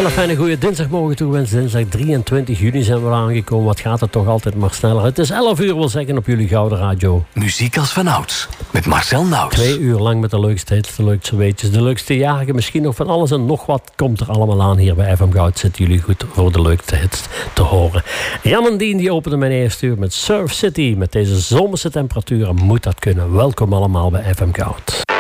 hele fijne goede dinsdagmorgen toegewenst. Dinsdag 23 juni zijn we aangekomen. Wat gaat het toch altijd maar sneller. Het is 11 uur, wil zeggen, op jullie Gouden Radio. Muziek als vanouds, met Marcel Nauts. 2 uur lang met de leukste hits, de leukste weetjes, de leukste jagen. Misschien nog van alles en nog wat komt er allemaal aan hier bij FM Goud. Zitten jullie goed voor de leukste hits te horen. Jan en Dien die opende mijn eerste uur met Surf City. Met deze zomerse temperaturen moet dat kunnen. Welkom allemaal bij FM Goud.